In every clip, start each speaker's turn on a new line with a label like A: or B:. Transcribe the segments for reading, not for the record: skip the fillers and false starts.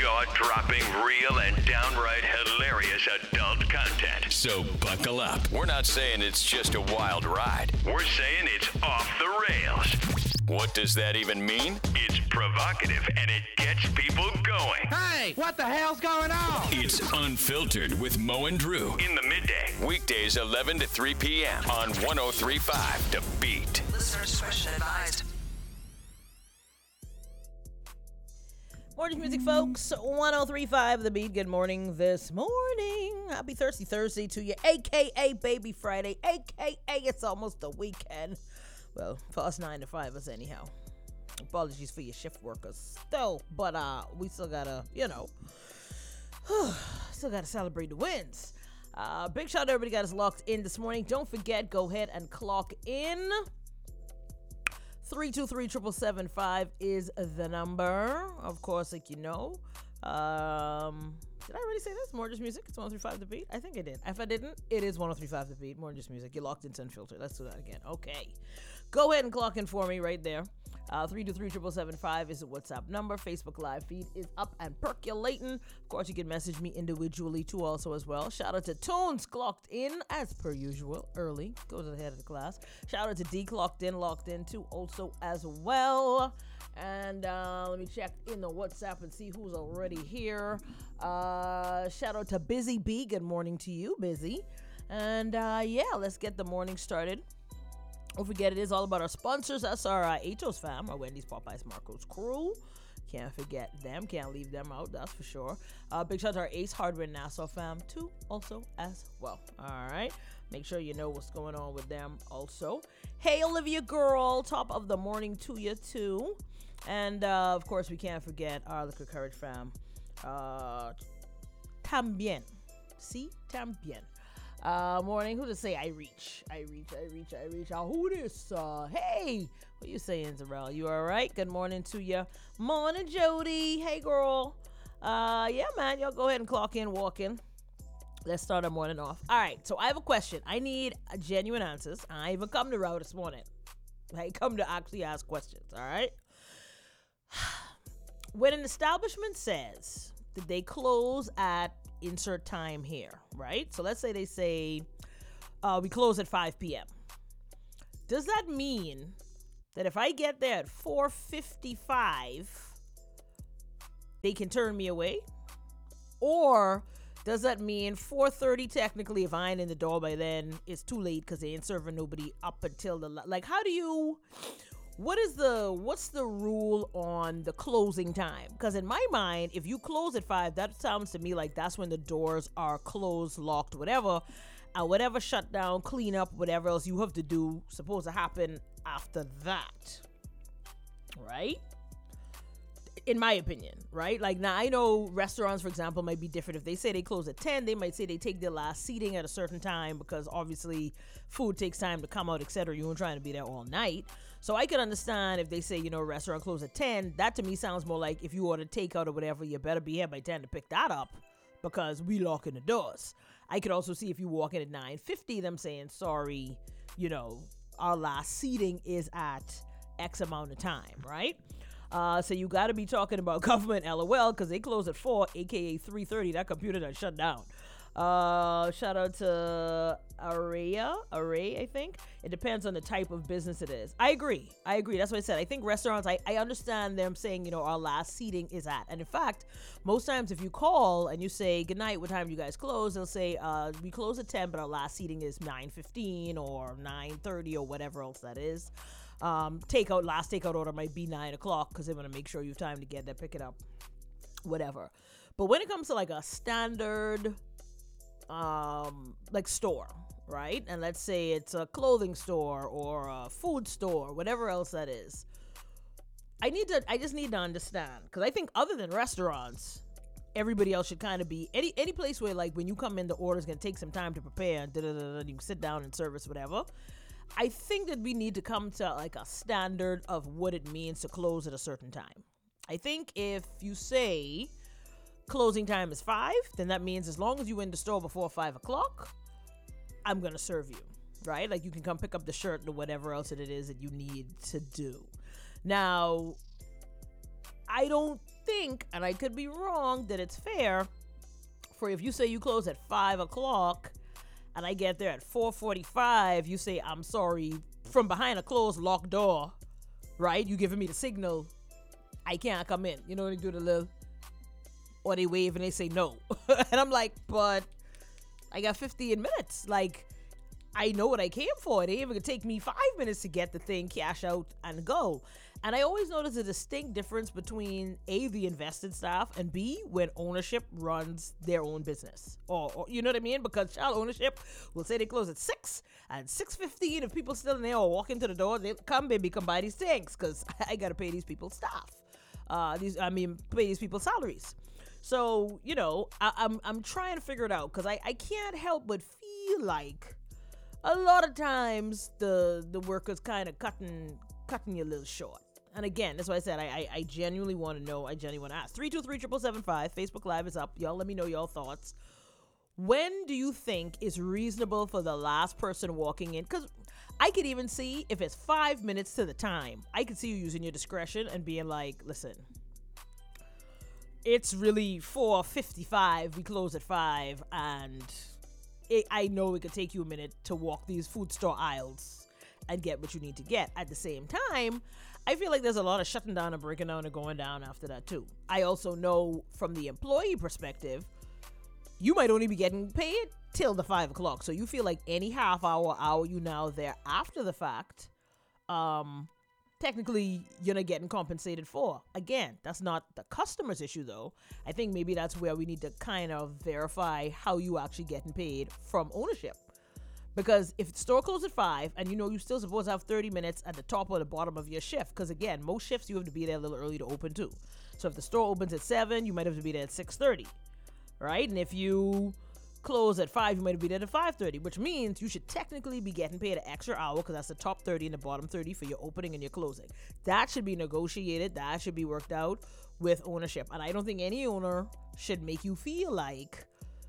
A: Jaw-dropping, real, and downright hilarious adult content.
B: So buckle up. We're not saying it's just a wild ride.
A: We're saying it's off the rails.
B: What does that even mean?
A: It's provocative, and it gets people going.
C: Hey, what the hell's going on?
B: It's Unfiltered with Mo and Drew.
A: In the midday.
B: Weekdays 11 to 3 p.m. on 103.5 The Beat.
D: Listener discretion advised.
E: Morning music, folks. 103.5 The Beat. Good morning this morning. Happy Thursday to you, a.k.a. Baby Friday, a.k.a. it's almost the weekend. Well, for us 9 to 5ers anyhow. Apologies for your shift workers still, but we still gotta, still gotta celebrate the wins. Big shout out to everybody got us locked in this morning. Don't forget, go ahead and clock in. 323-775 is the number. Of course, like you know. Did I already say this? More Just Music. It's 103.5 The Beat. I think I did. If I didn't, it is 103.5 The Beat. More Just Music. You're locked into Unfiltered. Let's do that again. Okay. Go ahead and clock in for me right there. 323-775 is the WhatsApp number. Facebook Live feed is up and percolating. Of course, you can message me individually too also as well. Shout out to Tones, clocked in as per usual, early. Goes ahead of the class. Shout out to D, locked in too also as well. And let me check in the WhatsApp and see who's already here. Shout out to Busy B. Good morning to you, Busy. And let's get the morning started. Don't forget, it is all about our sponsors. That's our Atos fam, our Wendy's, Popeyes, Marco's crew. Can't forget them. Can't leave them out, that's for sure. Big shout out to our Ace Hardware Nassau fam, too, also as well. All right. Make sure you know what's going on with them also. Hey, Olivia girl, top of the morning to you, too. And, of course, we can't forget our Liquor Courage fam. Tambien. See? Tambien. Morning. Who to say? I reach. Who this? Hey, what you saying, Zarel? You all right? Good morning to you. Morning, Jody. Hey, girl. Yeah, man. Y'all go ahead and clock in, walk in. Let's start our morning off. All right. So I have a question. I need genuine answers. I even come to route this morning. I come to actually ask questions. All right. When an establishment says that they close at insert time here, right? So let's say they say we close at 5 p.m. Does that mean that if I get there at 4:55, they can turn me away? Or does that mean 4:30 technically, if I ain't in the door by then, it's too late because they ain't serving nobody up until how do you... What's the rule on the closing time? Because in my mind, if you close at 5, that sounds to me like that's when the doors are closed, locked, whatever. And whatever shutdown, clean up, whatever else you have to do, supposed to happen after that. Right? In my opinion, right? Like, now I know restaurants, for example, might be different. If they say they close at 10, they might say they take their last seating at a certain time because obviously food takes time to come out, etc. You weren't trying to be there all night. So I could understand if they say, a restaurant close at 10. That to me sounds more like if you order takeout or whatever, you better be here by 10 to pick that up because we locking the doors. I could also see if you walk in at 9:50, them saying, sorry, our last seating is at X amount of time, right? So you got to be talking about government LOL because they close at 4, aka 3:30. That computer done shut down. Shout out to Array, I think. It depends on the type of business it is. I agree. That's what I said. I think restaurants, I understand them saying, our last seating is at. And in fact, most times if you call and you say, good night, what time do you guys close? They'll say, we close at 10, but our last seating is 9:15 or 9:30 or whatever else that is. Last takeout order might be 9 o'clock because they want to make sure you have time to get there, pick it up, whatever. But when it comes to like a standard store, right? And let's say it's a clothing store or a food store, whatever else that is. I just need to understand, because I think other than restaurants, everybody else should kind of be any place where like when you come in, the order is going to take some time to prepare, you can sit down and service whatever. I think that we need to come to like a standard of what it means to close at a certain time. I think if you say closing time is 5, then that means as long as you in the store before 5 o'clock, I'm going to serve you, right? Like you can come pick up the shirt or whatever else it is that you need to do. Now, I don't think, and I could be wrong, that it's fair for if you say you close at 5 o'clock and I get there at 4:45, you say, I'm sorry, from behind a closed locked door, right? You giving me the signal, I can't come in. You know, they do the little, or they wave and they say no. And I'm like, but I got 15 minutes. Like, I know what I came for. It ain't even gonna take me 5 minutes to get the thing, cash out, and go. And I always notice a distinct difference between A, the invested staff, and B, when ownership runs their own business. Or you know what I mean? Because child ownership will say they close at 6, and 6:15, if people still in there or walk into the door, they come, baby, come buy these things, because I gotta pay these people staff. Pay these people salaries. So, you know, I'm trying to figure it out, because I can't help but feel like a lot of times the workers kind of cutting you a little short. And again, that's why I said I genuinely want to know. I genuinely want to ask. 323-775. Facebook Live is up. Y'all let me know your thoughts. When do you think is reasonable for the last person walking in? Because I could even see if it's 5 minutes to the time. I could see you using your discretion and being like, listen, it's really 4:55. We close at 5, and I know it could take you a minute to walk these food store aisles and get what you need to get. At the same time, I feel like there's a lot of shutting down and breaking down and going down after that too. I also know from the employee perspective, you might only be getting paid till the 5 o'clock. So you feel like any half hour you now there after the fact, technically you're not getting compensated for. Again, that's not the customer's issue though. I think maybe that's where we need to kind of verify how you actually getting paid from ownership. Because if the store closes at 5 and you know you still supposed to have 30 minutes at the top or the bottom of your shift, because again, most shifts you have to be there a little early to open too. So if the store opens at 7, you might have to be there at 6:30, right? And if you close at 5, you might be there at 5:30, which means you should technically be getting paid an extra hour, because that's the top 30 and the bottom 30 for your opening and your closing. That should be negotiated. That should be worked out with ownership. And I don't think any owner should make you feel like,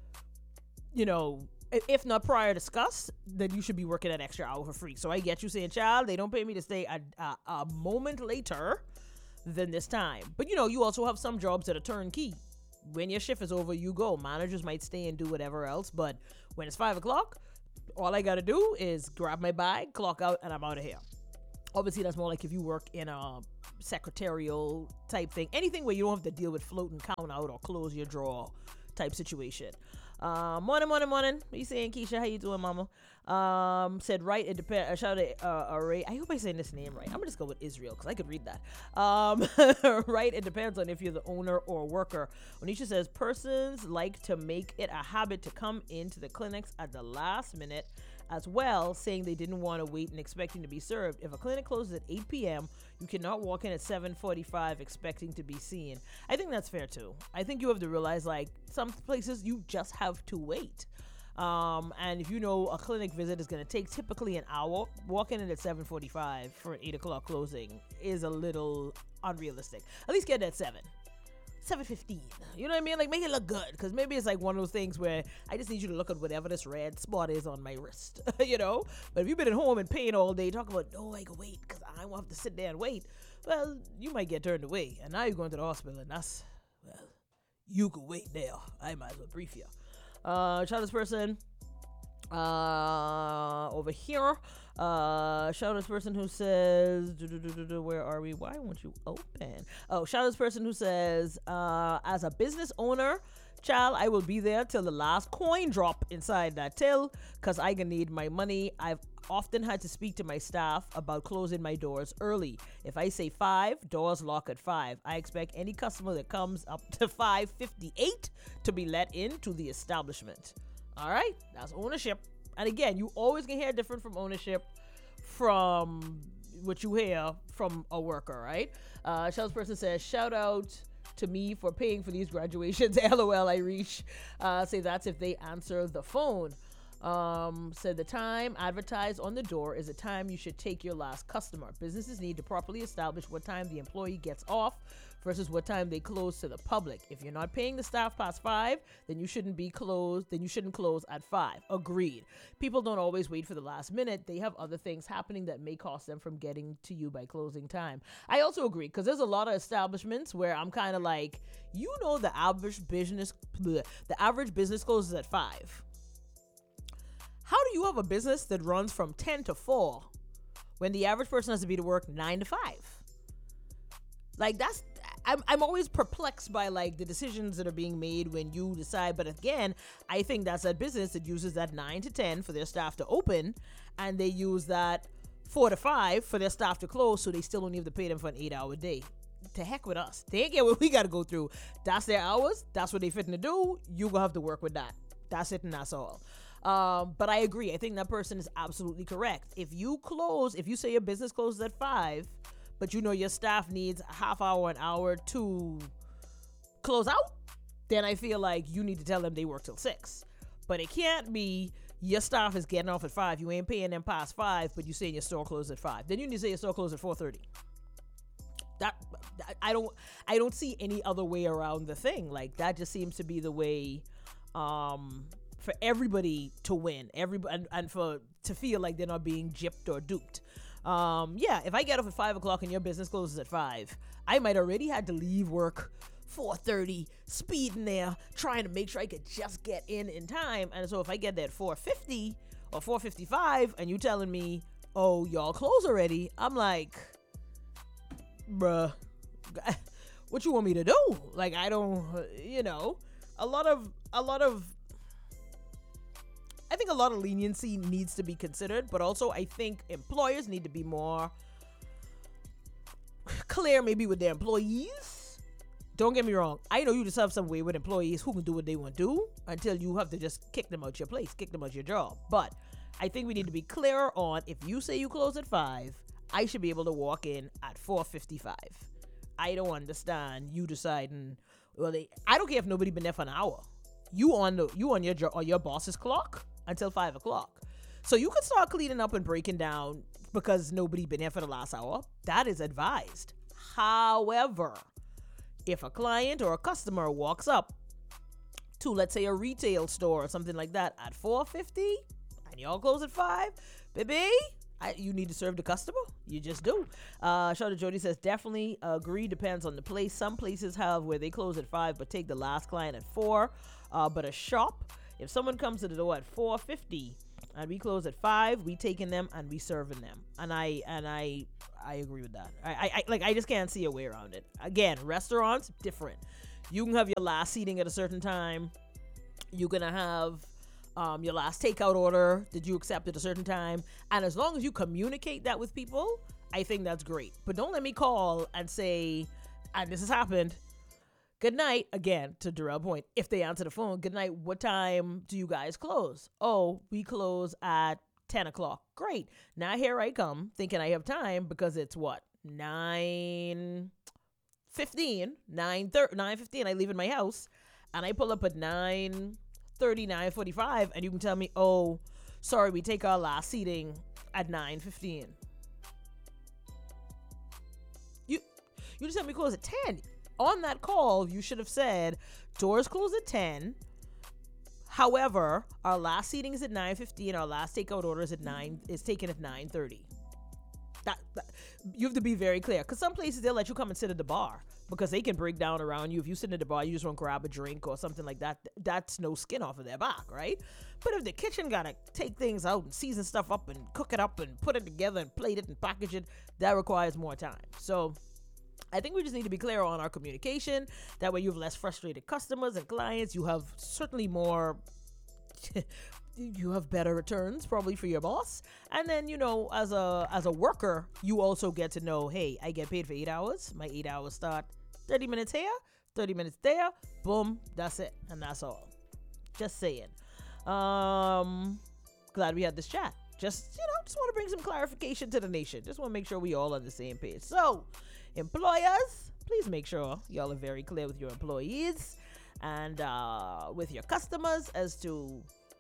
E: you know, if not prior discussed, then you should be working an extra hour for free. So I get you saying, child, they don't pay me to stay a moment later than this time. But, you know, you also have some jobs that are turnkey. When your shift is over, you go. Managers might stay and do whatever else. But when it's 5 o'clock, all I got to do is grab my bag, clock out, and I'm out of here. Obviously, that's more like if you work in a secretarial type thing. Anything where you don't have to deal with float and count out or close your drawer type situation. Morning. What you saying, Keisha? How you doing, mama? Said right, it depends. Shout out Ray. I hope I saying this name right. I'm gonna just go with Israel because I could read that. Right, it depends on if you're the owner or worker. Onisha says persons like to make it a habit to come into the clinics at the last minute as well, saying they didn't want to wait and expecting to be served. If a clinic closes at 8 p.m., you cannot walk in at 7:45 expecting to be seen. I think that's fair too. I think you have to realize, like, some places you just have to wait. And if you know a clinic visit is going to take typically an hour, walking in at 7:45 for an 8 o'clock closing is a little unrealistic. At least get it at 7:15. You know what I mean? Like, make it look good, because maybe it's like one of those things where I just need you to look at whatever this red spot is on my wrist, you know? But if you've been at home in pain all day, talking about, no, I can wait because I won't have to sit there and wait, well, you might get turned away. And now you're going to the hospital, and that's, well, you could wait there. I might as well brief you. Shout out this person over here. Shout out this person who says, where are we? Why won't you open? Oh, shout out this person who says, as a business owner, child, I will be there till the last coin drop inside that till, because I gonna need my money. I've often had to speak to my staff about closing my doors early. If I say 5, doors lock at 5. I expect any customer that comes up to 5:58 to be let into the establishment. All right, that's ownership. And again, you always can hear different from ownership from what you hear from a worker, right? Shell's person says, shout out to me for paying for these graduations. LOL, I reach. Say that's if they answer the phone. Said the time advertised on the door is the time you should take your last customer. Businesses need to properly establish what time the employee gets off versus what time they close to the public. If you're not paying the staff past 5, then you shouldn't close at 5. Agreed. People don't always wait for the last minute. They have other things happening that may cost them from getting to you by closing time. I also agree, because there's a lot of establishments where I'm kind of like, the average business closes at 5. How do you have a business that runs from 10 to 4 when the average person has to be to work 9 to 5? Like, I'm always perplexed by like the decisions that are being made when you decide. But again, I think that's that business that uses that 9 to 10 for their staff to open, and they use that 4 to 5 for their staff to close, so they still don't have to pay them for an 8-hour day. To heck with us. They ain't get what we got to go through. That's their hours. That's what they fitting to do. You gonna have to work with that. That's it, and that's all. But I agree. I think that person is absolutely correct. If you say your business closes at 5, but your staff needs a half hour, an hour to close out, then I feel like you need to tell them they work till 6. But it can't be your staff is getting off at 5. You ain't paying them past 5, but you saying your store closes at 5. Then you need to say your store closes at 4:30. That I don't see any other way around the thing. Like, that just seems to be the way for everybody to win, and to feel like they're not being gypped or duped. If I get off at 5 o'clock and your business closes at 5, I might already had to leave work 4:30, speeding there, trying to make sure I could just get in time. And so if I get there at 4:50 or 4:55 and you telling me, oh, y'all close already, I'm like, bruh, what you want me to do? Like, I don't, a lot of I think a lot of leniency needs to be considered, but also I think employers need to be more clear maybe with their employees. Don't get me wrong. I know you just have some wayward employees who can do what they want to do until you have to just kick them out your place, kick them out your job. But I think we need to be clearer on, if you say you close at 5, I should be able to walk in at 4:55. I don't understand you deciding, I don't care if nobody been there for an hour. You on your boss's clock until 5 o'clock. So you can start cleaning up and breaking down because nobody been here for the last hour. That is advised. However, if a client or a customer walks up to, let's say, a retail store or something like that at 4:50 and y'all close at 5, baby, you need to serve the customer. You just do. Shout out to Jody says, definitely agree. Depends on the place. Some places have where they close at 5 but take the last client at 4. But a shop, if someone comes to the door at 4:50 and we close at 5, we taking them and we serving them. And I agree with that. I just can't see a way around it. Again, restaurants, different. You can have your last seating at a certain time. You're gonna have your last takeout order that you accept at a certain time. And as long as you communicate that with people, I think that's great. But don't let me call and say, and this has happened, good night, again, to Darrell's point, if they answer the phone, good night, what time do you guys close? Oh, we close at 10 o'clock. Great. Now here I come thinking I have time because it's what? 9:15, 9:15, I leave in my house and I pull up at 9:30, 9:45, and you can tell me, oh, sorry, we take our last seating at 9:15. You just tell me close at 10. On that call, you should have said, doors close at 10. However, our last seating is at 9:15. Our last takeout order is taken at 9:30. That you have to be very clear, because some places they'll let you come and sit at the bar because they can break down around you. If you sit at the bar, you just want to grab a drink or something like that. That's no skin off of their back, right? But if the kitchen gotta take things out and season stuff up and cook it up and put it together and plate it and package it, that requires more time. So I think we just need to be clear on our communication. That way you have less frustrated customers and clients. You have certainly more, you have better returns probably for your boss. And then, as a worker, you also get to know, hey, I get paid for 8 hours. My 8 hours start 30 minutes here, 30 minutes there. Boom, that's it. And that's all. Just saying. Glad we had this chat. Just want to bring some clarification to the nation. Just want to make sure we all on the same page. So, employers, please make sure y'all are very clear with your employees and with your customers as to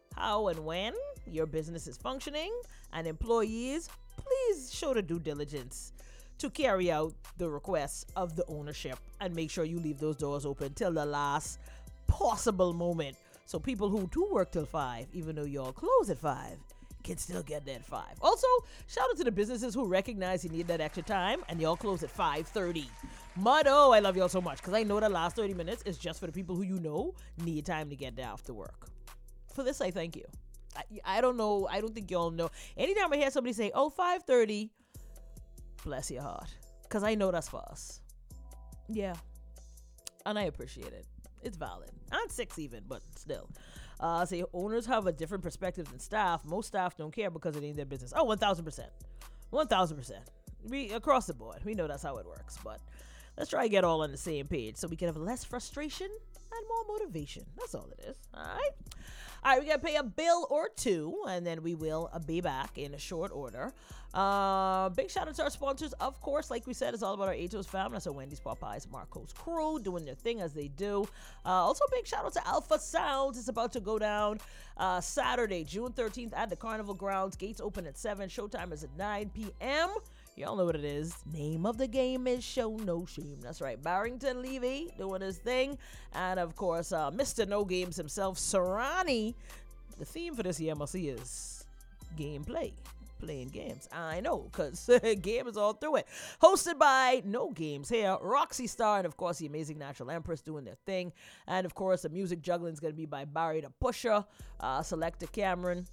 E: how and when your business is functioning, and employees, please show the due diligence to carry out the requests of the ownership and make sure you leave those doors open till the last possible moment. So people who do work till 5, even though y'all close at 5, can still get there at 5. Also, shout out to the businesses who recognize you need that extra time and y'all close at 5:30. Muddo, I love y'all so much because I know the last 30 minutes is just for the people who you know need time to get there after work. For this, I thank you. I don't know. I don't think y'all know. Anytime I hear somebody say, 5:30, bless your heart. Because I know that's for us. Yeah. And I appreciate it. It's valid. Not 6 even, but still. Say owners have a different perspective than staff. Most staff don't care because it ain't their business. 1,000%. 1,000%. We across the board. We know that's how it works. But let's try to get all on the same page so we can have less frustration and more motivation. That's all it is. All right. All right, we got to pay a bill or two, and then we will be back in a short order. Big shout out to our sponsors. Of course, like we said, it's all about our Atos family. That's our Wendy's, Popeyes, Marco's crew doing their thing as they do. Also, big shout out to Alpha Sounds. It's about to go down Saturday, June 13th at the Carnival Grounds. Gates open at 7. Showtime is at 9 p.m. Y'all know what it is. Name of the game is Show No Shame. That's right. Barrington Levy doing his thing. And, of course, Mr. No Games himself, Serrani. The theme for this year, must see, is gameplay. Playing games. I know, because game is all through it. Hosted by No Games here, Roxy Star, and, of course, the Amazing Natural Empress doing their thing. And, of course, the music juggling is going to be by Barry the Pusher, Selector Cameron,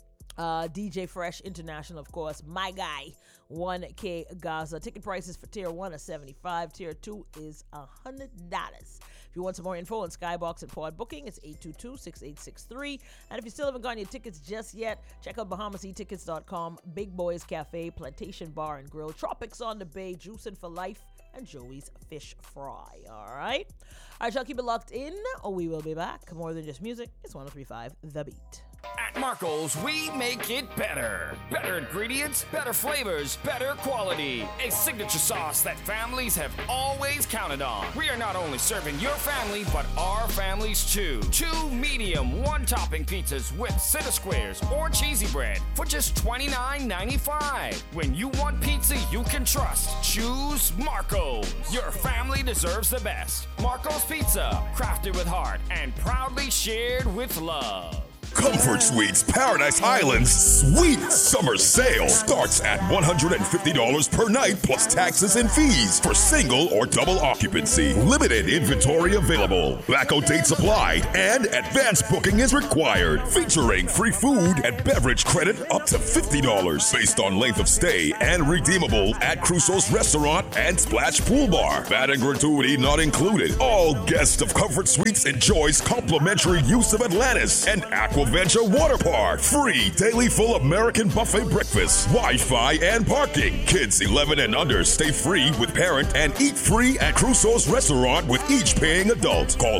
E: DJ Fresh International, of course, my guy, 1K Gaza. Ticket prices for Tier 1 are $75. Tier 2 is $100. If you want some more info on Skybox and Pod Booking, it's 822-6863. And if you still haven't gotten your tickets just yet, check out BahamasEtickets.com, Big Boys Cafe, Plantation Bar and Grill, Tropics on the Bay, Juicing for Life, and Joey's Fish Fry. All right, y'all keep it locked in, or we will be back. More than just music, it's 103.5 The Beat.
D: At Marco's, we make it better. Better ingredients, better flavors, better quality. A signature sauce that families have always counted on. We are not only serving your family, but our families too. 2 medium, 1-topping pizzas with center squares or cheesy bread for just $29.95. When you want pizza you can trust, choose Marco's. Your family deserves the best. Marco's Pizza, crafted with heart and proudly shared with love.
F: Comfort Suites Paradise Island's sweet summer sale starts at $150 per night plus taxes and fees for single or double occupancy. Limited inventory available. Blackout dates applied and advance booking is required. Featuring free food and beverage credit up to $50 based on length of stay and redeemable at Crusoe's Restaurant and Splash Pool Bar. VAT and gratuity not included. All guests of Comfort Suites enjoys complimentary use of Atlantis and Aquaventure Water Park. Free daily full American buffet breakfast, Wi-Fi and parking. Kids 11 and under stay free with parent and eat free at Crusoe's Restaurant with each paying adult. Call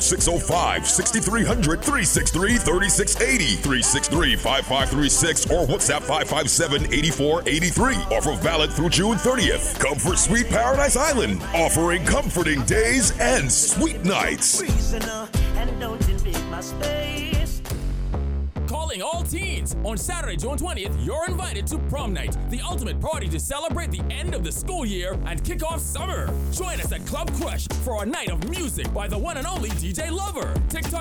F: 605-6300-363-3680, 363-5536 or WhatsApp 557-8483. Offer valid through June 30th. Comfort Suite Paradise Island, offering comforting days and sweet nights.
G: Calling all teens. On Saturday, June 20th, you're invited to Prom Night, the ultimate party to celebrate the end of the school year and kick off summer. Join us at Club Crush for a night of music by the one and only DJ Lover. TikTok